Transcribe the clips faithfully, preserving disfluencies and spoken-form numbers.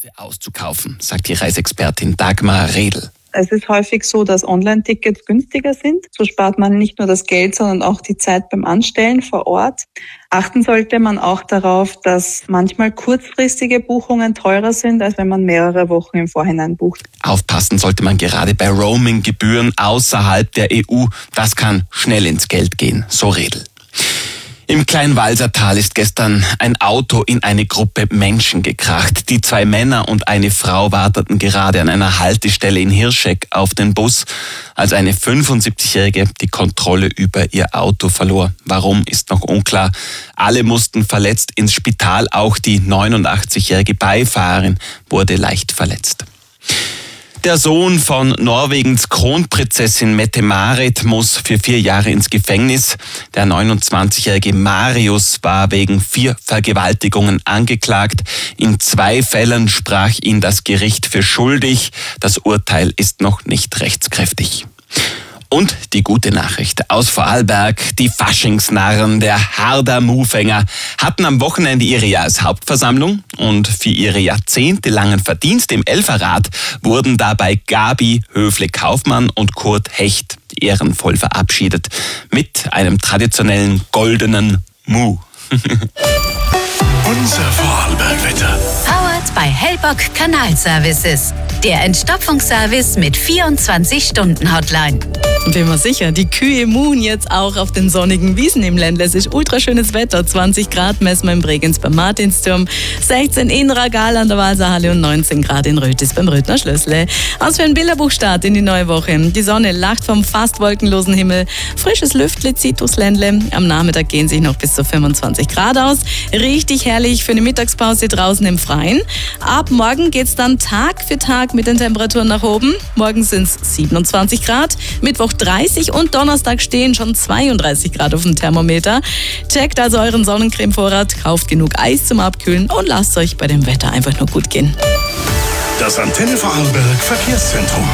auszukaufen, sagt die Reiseexpertin Dagmar Redl. Es ist häufig so, dass Online-Tickets günstiger sind. So spart man nicht nur das Geld, sondern auch die Zeit beim Anstellen vor Ort. Achten sollte man auch darauf, dass manchmal kurzfristige Buchungen teurer sind, als wenn man mehrere Wochen im Vorhinein bucht. Aufpassen sollte man gerade bei Roaming-Gebühren außerhalb der E U. Das kann schnell ins Geld gehen, so Redl. Im Kleinwalsertal ist gestern ein Auto in eine Gruppe Menschen gekracht. Die zwei Männer und eine Frau warteten gerade an einer Haltestelle in Hirscheck auf den Bus, als eine fünfundsiebzigjährige die Kontrolle über ihr Auto verlor. Warum, ist noch unklar. Alle mussten verletzt ins Spital. Auch die neunundachtzigjährige Beifahrerin wurde leicht verletzt. Der Sohn von Norwegens Kronprinzessin Mette-Marit muss für vier Jahre ins Gefängnis. Der neunundzwanzigjährige Marius war wegen vier Vergewaltigungen angeklagt. In zwei Fällen sprach ihn das Gericht für schuldig. Das Urteil ist noch nicht rechtskräftig. Und die gute Nachricht aus Vorarlberg: Die Faschingsnarren der Harder Mufänger hatten am Wochenende ihre Jahreshauptversammlung und für ihre jahrzehntelangen Verdienste im Elferrad wurden dabei Gabi Höfle-Kaufmann und Kurt Hecht ehrenvoll verabschiedet mit einem traditionellen goldenen Mu. Unser Vorarlberg-Wetter. Powered by Hellbock Kanalservices. Der Entstopfungsservice mit vierundzwanzig-Stunden-Hotline. Bin mir sicher, die Kühe muhen jetzt auch auf den sonnigen Wiesen im Ländle. Es ist ultraschönes Wetter, zwanzig Grad messen wir in Bregenz beim Martinsturm, sechzehn in Ragal an der Walserhalle und neunzehn Grad in Rötis beim Röthner Schlössle. Aus für einen Bilderbuchstart in die neue Woche. Die Sonne lacht vom fast wolkenlosen Himmel. Frisches Lüftle zieht durchs Ländle. Am Nachmittag gehen sich noch bis zu fünfundzwanzig Grad aus. Richtig herrlich für eine Mittagspause draußen im Freien. Ab morgen geht's dann Tag für Tag mit den Temperaturen nach oben. Morgen sind es siebenundzwanzig Grad, Mittwoch dreißig und Donnerstag stehen schon zweiunddreißig Grad auf dem Thermometer. Checkt also euren Sonnencremevorrat, kauft genug Eis zum Abkühlen und lasst euch bei dem Wetter einfach nur gut gehen. Das Antenne Vorarlberg Verkehrszentrum.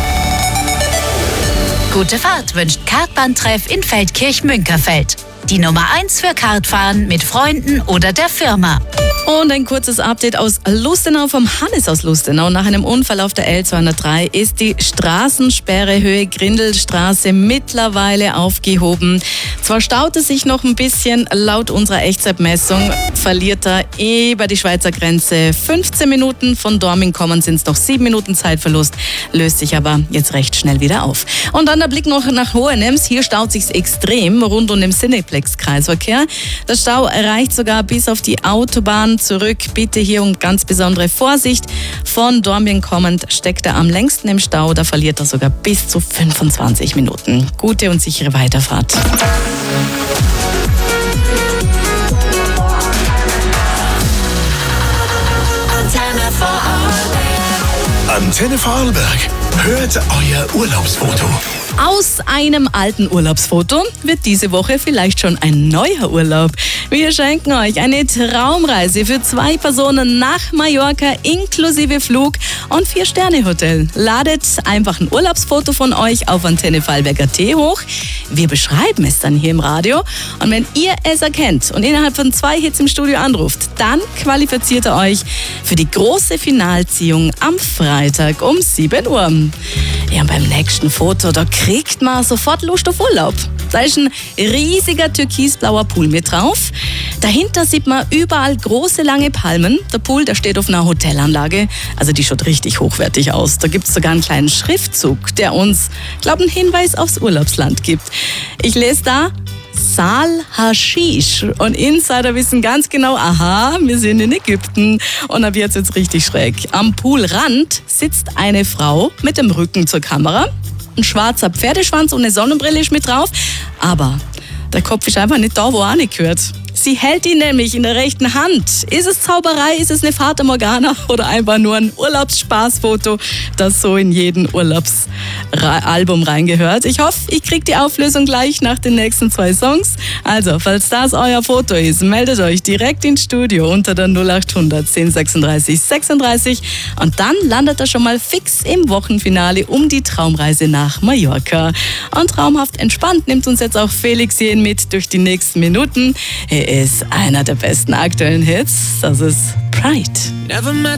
Gute Fahrt wünscht Kartbahntreff in Feldkirch-Münkerfeld. Die Nummer eins für Kartfahren mit Freunden oder der Firma. Und ein kurzes Update aus Lustenau vom Hannes aus Lustenau. Nach einem Unfall auf der L zweihundertdrei ist die Straßensperre Höhe Grindelstraße mittlerweile aufgehoben. Zwar staut es sich noch ein bisschen, laut unserer Echtzeitmessung verliert er über die Schweizer Grenze fünfzehn Minuten. Von Dorming kommen sind es noch sieben Minuten Zeitverlust, löst sich aber jetzt recht schnell wieder auf. Und dann der Blick noch nach Hohenems. Hier staut sich extrem rund um den Cineplex-Kreisverkehr. Der Stau erreicht sogar bis auf die Autobahn zurück. Bitte hier um ganz besondere Vorsicht. Von Dornbirn kommend steckt er am längsten im Stau. Da verliert er sogar bis zu fünfundzwanzig Minuten. Gute und sichere Weiterfahrt. Antenne Vorarlberg. Antenne Vorarlberg. Hört euer Urlaubsfoto. Aus einem alten Urlaubsfoto wird diese Woche vielleicht schon ein neuer Urlaub. Wir schenken euch eine Traumreise für zwei Personen nach Mallorca inklusive Flug und Vier-Sterne-Hotel. Ladet einfach ein Urlaubsfoto von euch auf Antenne Vorarlberg Punkt at hoch. Wir beschreiben es dann hier im Radio. Und wenn ihr es erkennt und innerhalb von zwei Hits im Studio anruft, dann qualifiziert ihr euch für die große Finalziehung am Freitag um sieben Uhr. Ja, und beim nächsten Foto, da kriegt man sofort Lust auf Urlaub. Da ist ein riesiger türkisblauer Pool mit drauf. Dahinter sieht man überall große, lange Palmen. Der Pool, der steht auf einer Hotelanlage. Also die schaut richtig hochwertig aus. Da gibt es sogar einen kleinen Schriftzug, der uns, glaube ich, einen Hinweis aufs Urlaubsland gibt. Ich lese da Sal Hashish. Und Insider wissen ganz genau, aha, wir sind in Ägypten. Und ab jetzt wird's richtig schräg. Am Poolrand sitzt eine Frau mit dem Rücken zur Kamera. Ein schwarzer Pferdeschwanz und eine Sonnenbrille ist mit drauf. Aber der Kopf ist einfach nicht da, wo er nicht gehört. Sie hält ihn nämlich in der rechten Hand. Ist es Zauberei, ist es eine Fata Morgana oder einfach nur ein Urlaubsspaßfoto, das so in jeden Urlaubsalbum reingehört? Ich hoffe, ich kriege die Auflösung gleich nach den nächsten zwei Songs. Also, falls das euer Foto ist, meldet euch direkt ins Studio unter der null acht hundert zehn sechsunddreißig sechsunddreißig und dann landet er schon mal fix im Wochenfinale um die Traumreise nach Mallorca. Und traumhaft entspannt nimmt uns jetzt auch Felix Jähn mit durch die nächsten Minuten. Er ist einer der besten aktuellen Hits. Das ist Pride. Never met